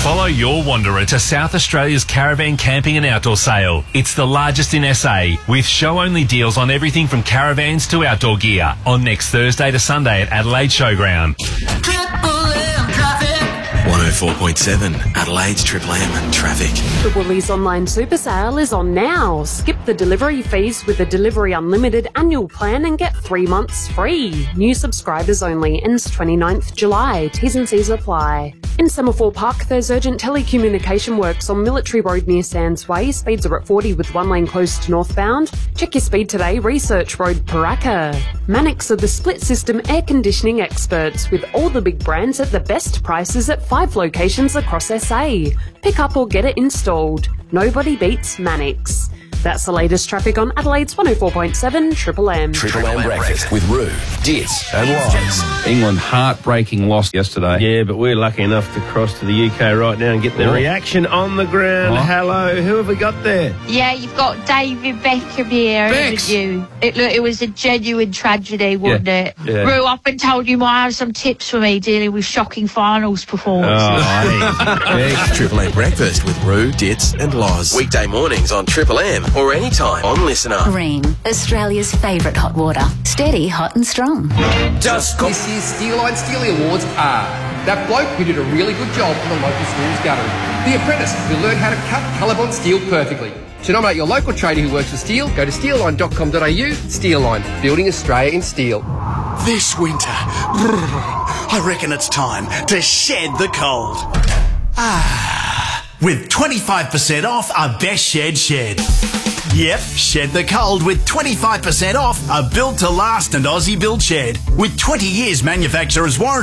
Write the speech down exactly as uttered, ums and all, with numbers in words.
Follow your wanderer to South Australia's caravan camping and outdoor sale. It's the largest in S A, with show-only deals on everything from caravans to outdoor gear, on next Thursday to Sunday at Adelaide Showground. one oh four point seven, Adelaide's Triple M traffic. The Woolies online super sale is on now. Skip the delivery fees with the Delivery Unlimited annual plan and get three months free. New subscribers only. Ends twenty-ninth of July. T's and C's apply. In Semaphore Park, there's urgent telecommunication works on Military Road near Sands Way. Speeds are at forty with one lane closed northbound. Check your speed today. Research Road, Paraka. Mannix are the split system air conditioning experts with all the big brands at the best prices at five locations across S A. Pick up or get it installed. Nobody beats Mannix. That's the latest traffic on Adelaide's one oh four point seven Triple M. Triple M breakfast with Roo, Dits and Lies. England heartbreaking loss yesterday. Yeah, but we're lucky enough to cross to the U K right now and get the Oh. reaction on the ground. Oh. Hello, who have we got there? Yeah, you've got David Beckham here, Bex. haven't you? It, look, it was a genuine tragedy, wasn't Yeah, it? yeah. Rue, I've been told you might have some tips for me dealing with shocking finals performances. Oh, Triple M breakfast with Roo, Dits and Lies. Weekday mornings on Triple M or anytime on Listener. Ream, Australia's favourite hot water. Steady, hot and strong. Just go. This year's Steel Line Steely Awards are that bloke who did a really good job in the local schools guttering, the apprentice who learned how to cut Colorbond steel perfectly. To nominate your local tradie who works for steel, go to steel line dot com dot a u. Steel Line, building Australia in steel. This winter, I reckon it's time to shed the cold. Ah, with twenty-five percent off a Best Shed shed. Yep, shed the cold with twenty-five percent off a built to last and Aussie built shed with twenty years manufacturer's warranty.